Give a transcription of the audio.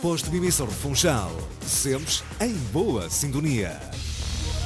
Posto de Missão Funchal. Sempre em boa sintonia.